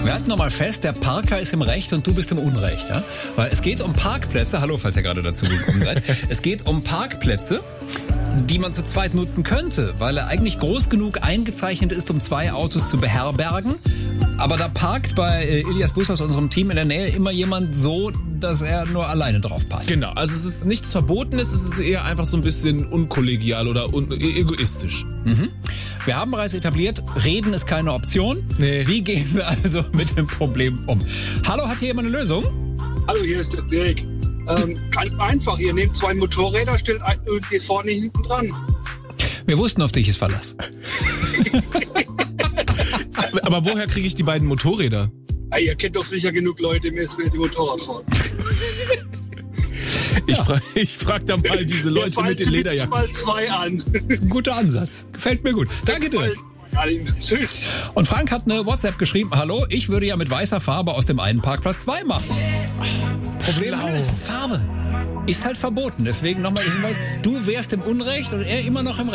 Wir halten nochmal fest, der Parker ist im Recht und du bist im Unrecht. Ja? Weil es geht um Parkplätze, hallo, falls ihr gerade dazu gekommen seid, es geht um Parkplätze, die man zu zweit nutzen könnte, weil er eigentlich groß genug eingezeichnet ist, um 2 Autos zu beherbergen. Aber da parkt bei Ilias Bus aus unserem Team in der Nähe immer jemand so, dass er nur alleine drauf passt. Genau, also es ist nichts Verbotenes, es ist eher einfach so ein bisschen unkollegial oder egoistisch. Mhm. Wir haben bereits etabliert, reden ist keine Option. Nee. Wie gehen wir also mit dem Problem um? Hallo, hat hier jemand eine Lösung? Hallo, hier ist der Dirk. Ganz einfach, ihr nehmt 2 Motorräder, stellt einen und geht vorne hinten dran. Wir wussten, auf dich ist Verlass. Aber woher kriege ich die beiden Motorräder? Ihr kennt doch sicher genug Leute im SWR, die Motorrad fahren. Ich frag da mal diese Leute mit den Lederjacken. Mal 2 an. Das ist ein guter Ansatz. Gefällt mir gut. Danke dir. Tschüss. Und Frank hat eine WhatsApp geschrieben. Hallo, ich würde ja mit weißer Farbe aus dem einen Parkplatz 2 machen. Problem ist, Farbe ist halt verboten. Deswegen nochmal der Hinweis, du wärst im Unrecht und er immer noch im Recht.